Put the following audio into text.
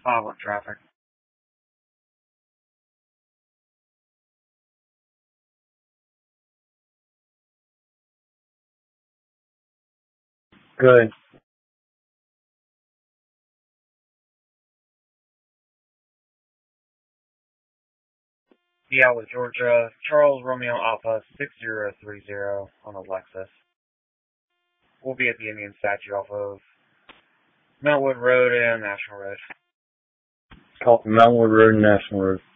Violent traffic. Good. Seattle, Georgia. Charles Romeo Alpha 6030 on a Lexus. We'll be at the Indian statue off of Melwood Road and National Road. Melwood Road and National Road.